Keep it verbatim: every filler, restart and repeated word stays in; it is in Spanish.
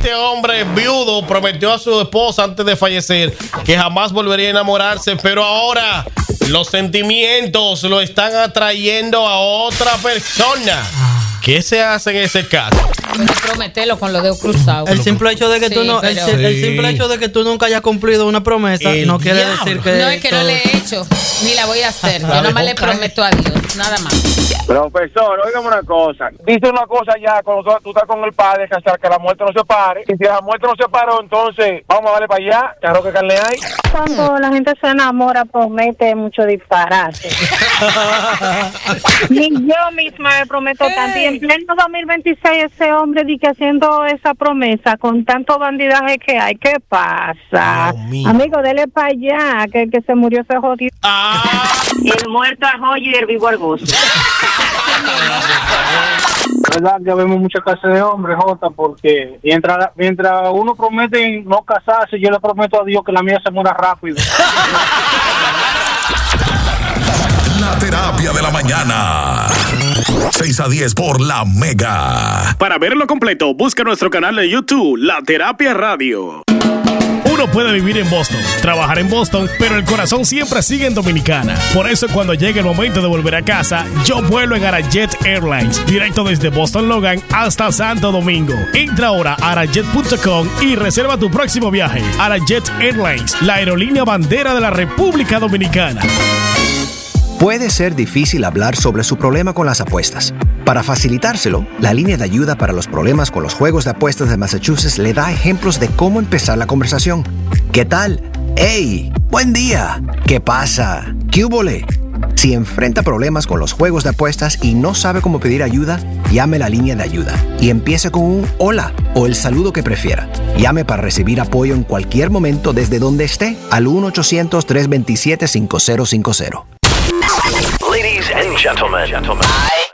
Este hombre viudo prometió a su esposa antes de fallecer que jamás volvería a enamorarse, pero ahora los sentimientos lo están atrayendo a otra persona. ¿Qué se hace en ese caso? Bueno, prometerlo con los dedos cruzados. El simple hecho de que Sí, tú no, el, pero- el Sí. simple hecho de que tú nunca hayas cumplido una promesa El no quiere diablo. decir que No, es que no todo- le he hecho, ni la voy a hacer. Yo La nada más dejó le caer. prometo a Dios, nada más. Profesor, óigame una cosa. Dice una cosa ya, cuando tú estás con el padre, que hasta que la muerte no se pare. Y si la muerte no se paró, entonces vamos a darle para allá. Claro que carne hay. Cuando la gente se enamora, promete mucho disparate. Ni yo misma me prometo tanto. Y en pleno dos mil veintiséis, ese hombre di que haciendo esa promesa con tanto bandidaje que hay. ¿Qué pasa? Dios mío. Amigo, dele para allá, que el que se murió se jodió. Ah, El muerto a joyo y el vivo al gozo. verdad que vemos muchas clases de hombres, Jota, porque mientras, mientras uno promete no casarse, yo le prometo a Dios que la mía se muera rápido. La terapia de la mañana. seis a diez por La Mega. Para verlo completo, busca nuestro canal de YouTube, La Terapia Radio. Uno puede vivir en Boston, trabajar en Boston, pero el corazón siempre sigue en Dominicana. Por eso cuando llegue el momento de volver a casa, yo vuelo en Arajet Airlines, directo desde Boston Logan hasta Santo Domingo. Entra ahora a arajet punto com y reserva tu próximo viaje. Arajet Airlines, la aerolínea bandera de la República Dominicana. Puede ser difícil hablar sobre su problema con las apuestas. Para facilitárselo, la línea de ayuda para los problemas con los juegos de apuestas de Massachusetts le da ejemplos de cómo empezar la conversación. ¿Qué tal? ¡Hey! ¡Buen día! ¿Qué pasa? ¿Qué húbole? Si enfrenta problemas con los juegos de apuestas y no sabe cómo pedir ayuda, llame la línea de ayuda y empiece con un hola o el saludo que prefiera. Llame para recibir apoyo en cualquier momento desde donde esté al uno ochocientos, tres dos siete, cinco cero cinco cero. Ladies and gentlemen, gentlemen, I